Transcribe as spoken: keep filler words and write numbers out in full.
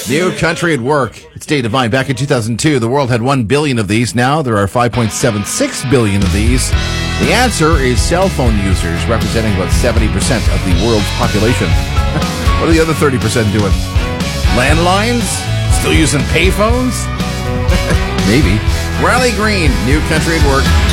New country at work. It's Dave Devine. Back in two thousand two, the world had one billion of these. Now there are five point seven six billion of these. The answer is cell phone users, representing about seventy percent of the world's population. What are the other thirty percent doing? Landlines? Still using payphones? Maybe. Riley Green, New Country at Work.